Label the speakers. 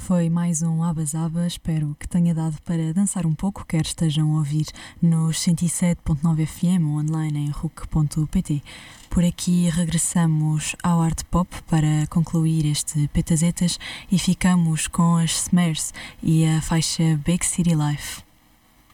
Speaker 1: Foi mais um Abas, espero que tenha dado para dançar um pouco, quer estejam a ouvir nos 107.9 FM ou online em RUC.pt. Por aqui regressamos ao Art Pop para concluir este Petazetas e ficamos com as Smears e a faixa Big City Life.